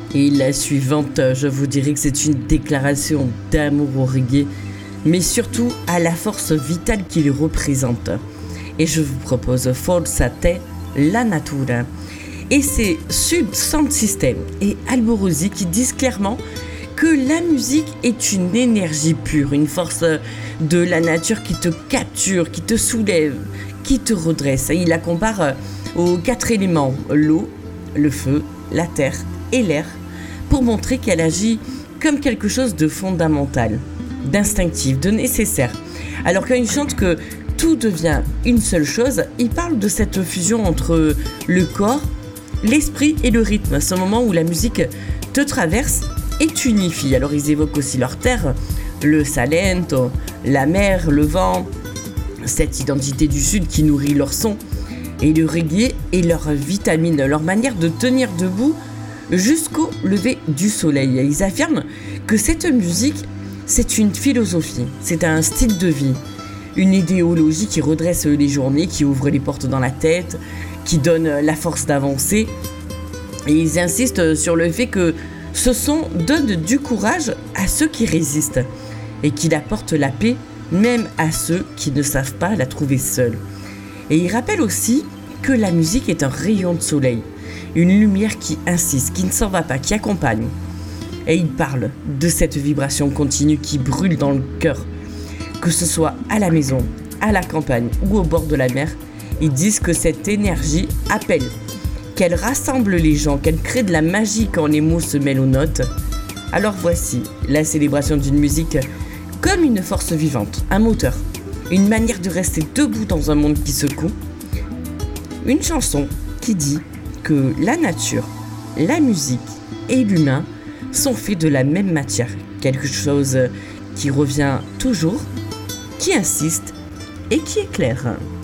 Et la suivante, je vous dirais que c'est une déclaration d'amour au reggae, mais surtout à la force vitale qu'il représente. Et je vous propose Forza Te, La Natura. Et c'est Sud Sound System et Alborosi qui disent clairement que la musique est une énergie pure, une force de la nature qui te capture, qui te soulève, qui te redresse. Et il la compare aux 4 éléments, l'eau, le feu, la terre et l'air, pour montrer qu'elle agit comme quelque chose de fondamental, d'instinctif, de nécessaire. Alors quand il chante que tout devient une seule chose, il parle de cette fusion entre le corps, l'esprit et le rythme, ce moment où la musique te traverse et t'unifie. Alors ils évoquent aussi leur terre, le Salento, la mer, le vent, cette identité du sud qui nourrit leur son, et le reggae et leur vitamine, leur manière de tenir debout jusqu'au lever du soleil. Ils affirment que cette musique, c'est une philosophie, c'est un style de vie, une idéologie qui redresse les journées, qui ouvre les portes dans la tête, qui donne la force d'avancer. Et ils insistent sur le fait que ce son donne du courage à ceux qui résistent et qu'il apporte la paix même à ceux qui ne savent pas la trouver seuls. Et ils rappellent aussi que la musique est un rayon de soleil, une lumière qui insiste, qui ne s'en va pas, qui accompagne. Et ils parlent de cette vibration continue qui brûle dans le cœur, que ce soit à la maison, à la campagne ou au bord de la mer. Ils disent que cette énergie appelle, qu'elle rassemble les gens, qu'elle crée de la magie quand les mots se mêlent aux notes. Alors voici la célébration d'une musique comme une force vivante, un moteur, une manière de rester debout dans un monde qui secoue. Une chanson qui dit que la nature, la musique et l'humain sont faits de la même matière. Quelque chose qui revient toujours, qui insiste et qui éclaire.